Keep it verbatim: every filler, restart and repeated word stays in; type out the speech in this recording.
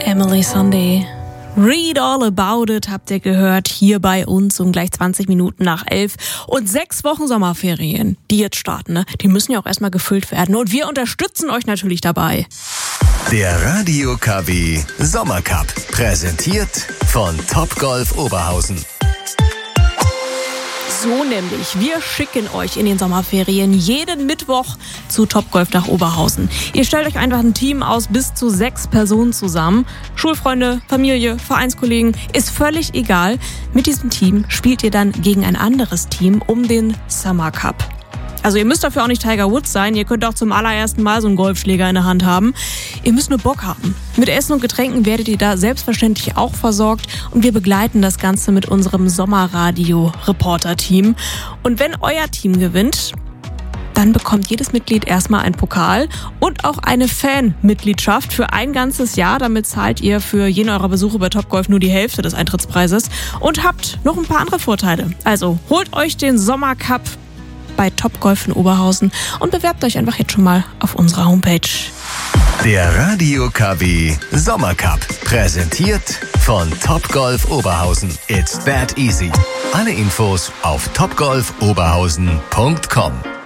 Emily Sunday. Read all about it, habt ihr gehört, hier bei uns um gleich zwanzig Minuten nach elf. Und sechs Wochen Sommerferien, die jetzt starten, ne? Die müssen ja auch erstmal gefüllt werden. Und wir unterstützen euch natürlich dabei. Der Radio K W Sommercup, präsentiert von Topgolf Oberhausen. So nämlich, wir schicken euch in den Sommerferien jeden Mittwoch zu Topgolf nach Oberhausen. Ihr stellt euch einfach ein Team aus bis zu sechs Personen zusammen. Schulfreunde, Familie, Vereinskollegen, ist völlig egal. Mit diesem Team spielt ihr dann gegen ein anderes Team um den Summer Cup. Also ihr müsst dafür auch nicht Tiger Woods sein, ihr könnt auch zum allerersten Mal so einen Golfschläger in der Hand haben. Ihr müsst nur Bock haben. Mit Essen und Getränken werdet ihr da selbstverständlich auch versorgt und wir begleiten das Ganze mit unserem Sommerradio-Reporter-Team. Und wenn euer Team gewinnt, dann bekommt jedes Mitglied erstmal einen Pokal und auch eine Fan-Mitgliedschaft für ein ganzes Jahr. Damit zahlt ihr für jeden eurer Besuche bei Topgolf nur die Hälfte des Eintrittspreises und habt noch ein paar andere Vorteile. Also holt euch den Sommercup bei Topgolf in Oberhausen und bewerbt euch einfach jetzt schon mal auf unserer Homepage. Der Radio K W Sommercup, präsentiert von Topgolf Oberhausen. It's that easy. Alle Infos auf topgolf oberhausen punkt com.